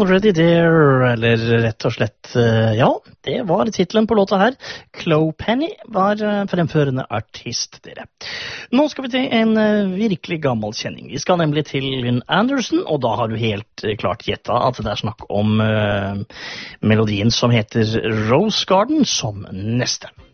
Already There, eller rett og slett, ja, det var titlen på låta her. Chloe Penny var fremførende artist, dere. Nå skal vi til en virkelig gammel kjenning. Vi skal nemlig til Lynn Anderson, og da har du helt klart gjettet at det er snakk om melodien som heter Rose Garden som neste.